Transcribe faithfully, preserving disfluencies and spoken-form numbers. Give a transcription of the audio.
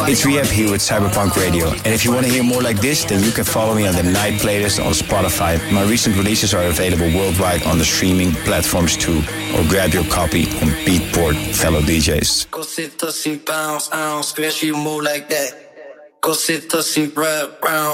It's Rehab here with Cyberpunk Radio. And if you want to hear more like this, then you can follow me on the Night playlist on Spotify. My recent releases are available worldwide on the streaming platforms too. Or grab your copy on Beatport, fellow D Js. Go sit, tossy, bounce, ounce, square, she move like that. Go sit, tossy, rap, round.